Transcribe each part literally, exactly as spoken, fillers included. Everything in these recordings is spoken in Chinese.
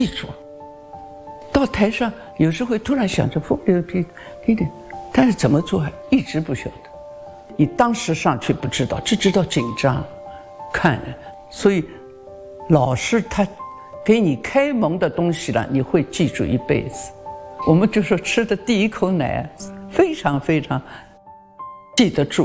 记住。到台上有时会突然想着风流屁屁的，但是怎么做还一直不晓得。你当时上去不知道，只知道紧张，看，所以老师他给你开蒙的东西了，你会记住一辈子。我们就说吃的第一口奶，非常非常记得住。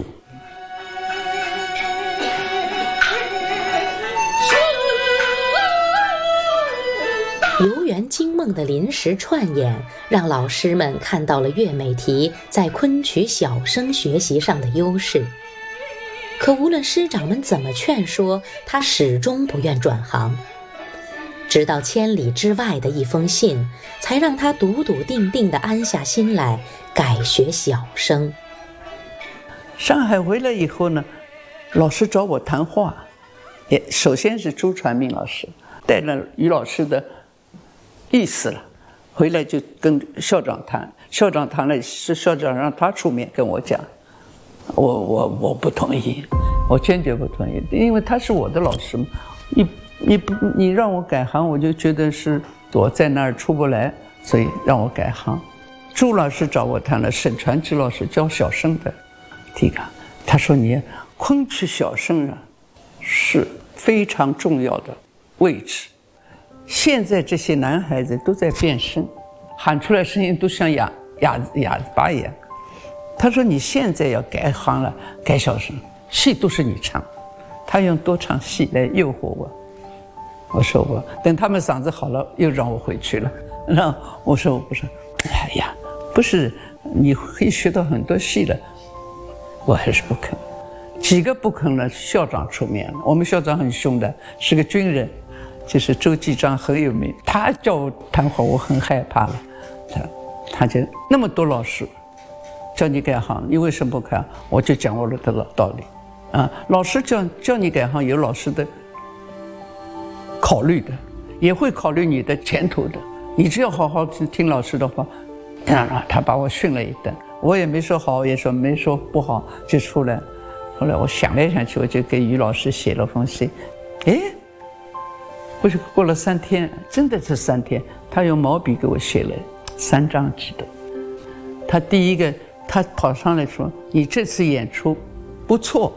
游园惊梦的临时串演，让老师们看到了岳美缇在昆曲小生学习上的优势。可无论师长们怎么劝说，她始终不愿转行。直到千里之外的一封信，才让她笃笃定定地安下心来，改学小生。 上海回来以后呢，老师找我谈话，也首先是朱传明老师带了于老师的意思了，回来就跟校长谈，校长谈了，是校长让他出面跟我讲，我我我不同意，我坚决不同意，因为他是我的老师嘛，你你不你让我改行，我就觉得是我在那儿出不来，所以让我改行。朱老师找我谈了沈传之老师教小生的提纲，他说你昆曲小生啊是非常重要的位置。现在这些男孩子都在变声，喊出来声音都像哑哑哑巴一样。他说你现在要改行了，改小生，戏都是你唱，他用多唱戏来诱惑我。我说我等他们嗓子好了，又让我回去了。然后我说我不是，哎呀，不是，你可以学到很多戏了，我还是不肯。几个不肯了，校长出面了。我们校长很凶的，是个军人。就是周继章很有名，他叫我谈话，我很害怕了。他他就那么多老师叫你改行，你为什么不改？我就讲我的道理啊。老师叫叫你改行，有老师的考虑的，也会考虑你的前途的。你只要好好听老师的话，啊，他把我训了一顿，我也没说好，也说没说不好，就出来。后来我想来想去，我就给于老师写了封信，哎。不是过了三天，真的是三天，他用毛笔给我写了三张纸的。他第一个，他跑上来说：“你这次演出不错，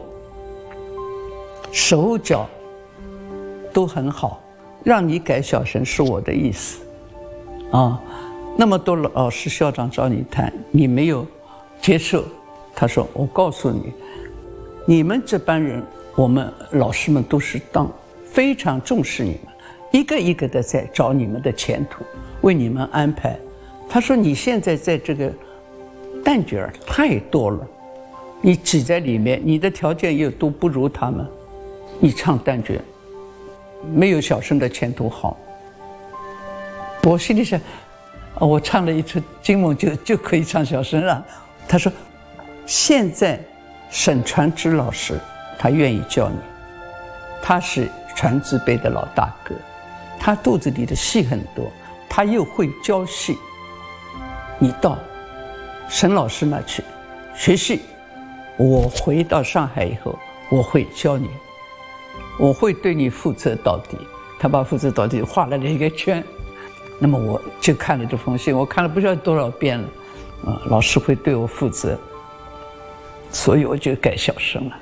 手脚都很好，让你改小生是我的意思。啊，那么多老师校长找你谈，你没有接受。他说：我告诉你，你们这班人，我们老师们都是当非常重视你们。”一个一个的在找你们的前途，为你们安排。他说你现在在这个旦角太多了，你挤在里面，你的条件又都不如他们，你唱旦角没有小生的前途好。我心里想，我唱了一出金梦就就可以唱小生了。他说现在沈传之老师他愿意教你，他是传字辈的老大哥，他肚子里的戏很多，他又会教戏。你到沈老师那去学戏，我回到上海以后，我会教你，我会对你负责到底。他把负责到底画了一个圈，那么我就看了这封信，我看了不知道多少遍了，啊，老师会对我负责，所以我就改小生了。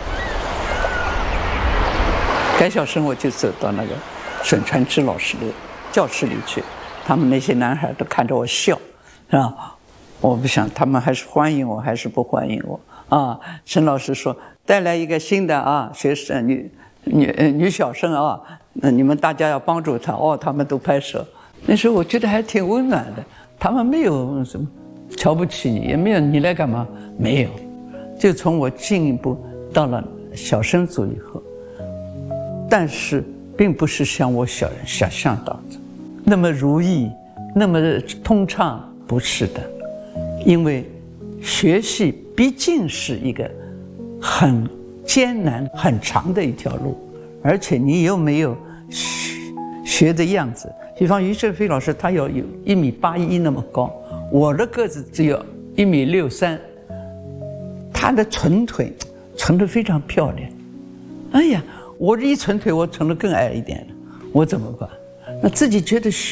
改小生我就走到那个沈传之老师的教室里去，他们那些男孩都看着我笑，是吧？我不想他们还是欢迎我还是不欢迎我啊？沈老师说带来一个新的啊学生女女女小生啊，那你们大家要帮助她哦，他们都拍手。那时候我觉得还挺温暖的，他们没有什么瞧不起你，也没有你来干嘛，没有。就从我进一步到了小生组以后，但是并不是像我小人想象到的那么如意，那么通畅，不是的。因为学戏毕竟是一个很艰难很长的一条路，而且你又没有学学的样子。比方于正飞老师他要有一米八一那么高，我的个子只有一米六三，他的臀腿臀得非常漂亮。哎呀，我这一臀腿我臀得更矮一点了，我怎么办？ 那自己觉得